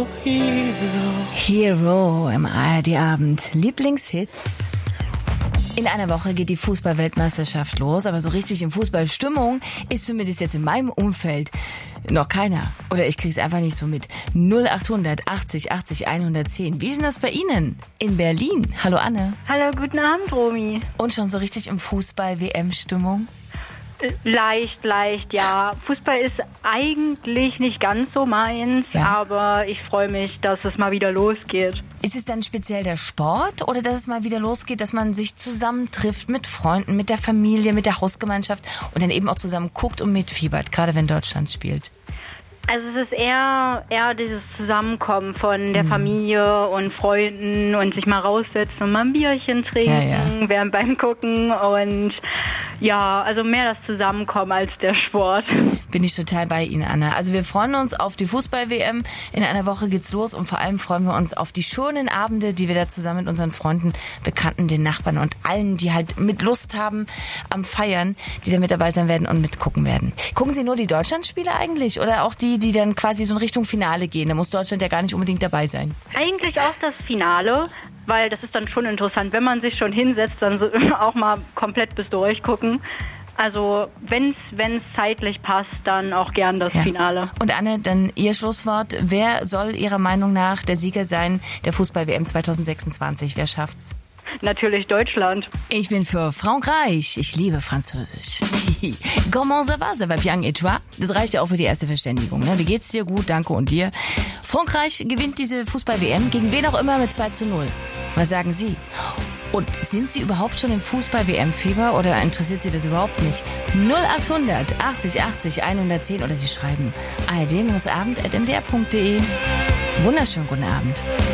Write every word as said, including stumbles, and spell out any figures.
Hero, Hero. Hero im A R D-Abend. Lieblingshits. In einer Woche geht die Fußball-Weltmeisterschaft los, aber so richtig in Fußballstimmung ist zumindest jetzt in meinem Umfeld noch keiner. Oder ich krieg's einfach nicht so mit. null achthundert achtzig achtzig hundertzehn. Wie ist denn das bei Ihnen? In Berlin. Hallo Anne. Hallo, guten Abend, Romy. Und schon so richtig im Fußball-W M-Stimmung? Leicht, leicht, ja. Fußball ist eigentlich nicht ganz so meins, Ja. aber ich freue mich, dass es mal wieder losgeht. Ist es dann speziell der Sport oder dass es mal wieder losgeht, dass man sich zusammentrifft mit Freunden, mit der Familie, mit der Hausgemeinschaft und dann eben auch zusammen guckt und mitfiebert, gerade wenn Deutschland spielt? Also es ist eher, eher dieses Zusammenkommen von der Familie und Freunden und sich mal raussetzen und mal ein Bierchen trinken, Ja, ja. während beim Gucken und ja, also mehr das Zusammenkommen als der Sport. Bin ich total bei Ihnen, Anna. Also wir freuen uns auf die Fußball-W M. In einer Woche geht's los und vor allem freuen wir uns auf die schönen Abende, die wir da zusammen mit unseren Freunden, Bekannten, den Nachbarn und allen, die halt mit Lust haben am Feiern, die da mit dabei sein werden und mitgucken werden. Gucken Sie nur die Deutschlandspiele eigentlich oder auch die, die dann quasi so in Richtung Finale gehen? Da muss Deutschland ja gar nicht unbedingt dabei sein. Eigentlich auch das Finale, weil das ist dann schon interessant, wenn man sich schon hinsetzt, dann so auch mal komplett bis durchgucken. Also wenn es zeitlich passt, dann auch gern das Ja. Finale. Und Anne, dann Ihr Schlusswort. Wer soll Ihrer Meinung nach der Sieger sein der Fußball-W M zwanzig sechsundzwanzig? Wer schafft's? Natürlich Deutschland. Ich bin für Frankreich. Ich liebe Französisch. Comment ça va? Ça va bien et toi? Das reicht ja auch für die erste Verständigung. Ne? Wie geht's dir? Gut, danke. Und dir? Frankreich gewinnt diese Fußball-W M gegen wen auch immer mit zwei zu null. Was sagen Sie? Und sind Sie überhaupt schon im Fußball-W M-Fieber oder interessiert Sie das überhaupt nicht? null achthundert achtzig achtzig hundertzehn oder Sie schreiben a r d abend at m d r punkt d e. Wunderschönen guten Abend.